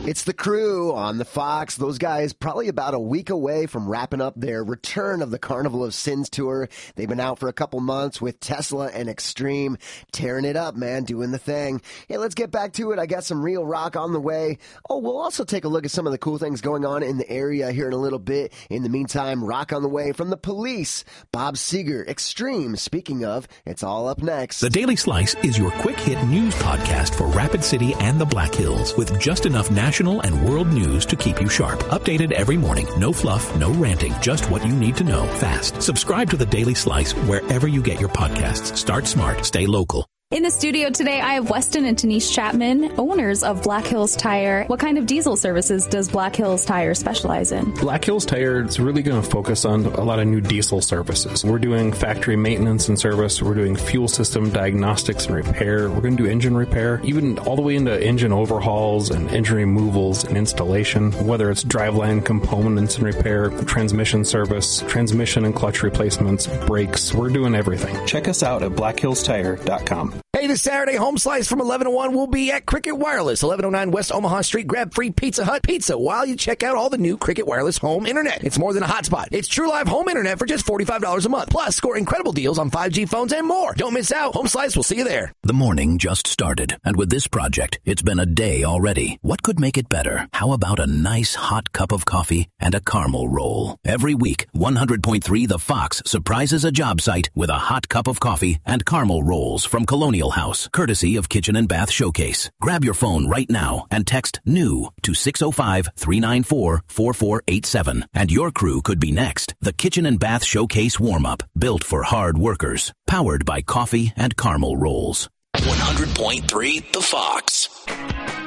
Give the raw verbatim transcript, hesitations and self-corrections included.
It's the Crew on the Fox. Those guys probably about a week away from wrapping up their return of the Carnival of Sins tour. They've been out for a couple months with Tesla and Extreme, tearing it up, man, doing the thing. Hey, let's get back to it. I got some real rock on the way. Oh, we'll also take a look at some of the cool things going on in the area here in a little bit. In the meantime, rock on the way from the Police, Bob Seger, Extreme. Speaking of, it's all up next. The Daily Slice is your quick hit news podcast for Rapid City and the Black Hills with just enough national and world news to keep you sharp. Updated every morning. No fluff, no ranting. Just what you need to know fast. Subscribe to the Daily Slice wherever you get your podcasts. Start smart. Stay local. In the studio today, I have Weston and Denise Chapman, owners of Black Hills Tire. What kind of diesel services does Black Hills Tire specialize in? Black Hills Tire is really going to focus on a lot of new diesel services. We're doing factory maintenance and service. We're doing fuel system diagnostics and repair. We're going to do engine repair, even all the way into engine overhauls and engine removals and installation, whether it's driveline components and repair, transmission service, transmission and clutch replacements, brakes. We're doing everything. Check us out at black hills tire dot com. Hey, this Saturday, Home Slice from eleven to one will be at Cricket Wireless, eleven oh nine West Omaha Street. Grab free Pizza Hut pizza while you check out all the new Cricket Wireless home internet. It's more than a hotspot. It's true live home internet for just forty-five dollars a month. Plus, score incredible deals on five G phones and more. Don't miss out. Home Slice will see you there. The morning just started, and with this project, it's been a day already. What could make it better? How about a nice hot cup of coffee and a caramel roll? Every week, one hundred point three The Fox surprises a job site with a hot cup of coffee and caramel rolls from Colonial House, courtesy of Kitchen and Bath Showcase. Grab your phone right now and text NEW to six oh five, three nine four, four four eight seven, and your crew could be next. The Kitchen and Bath Showcase warm-up, built for hard workers, powered by coffee and caramel rolls. one hundred point three The Fox.